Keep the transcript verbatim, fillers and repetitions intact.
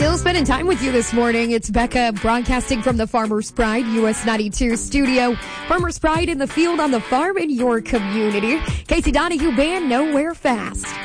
Still spending time with you this morning. It's Becca broadcasting from the Farmer's Pride U S ninety-two studio. Farmer's Pride in the field, on the farm, in your community. Casey Donahue Band, Nowhere Fast.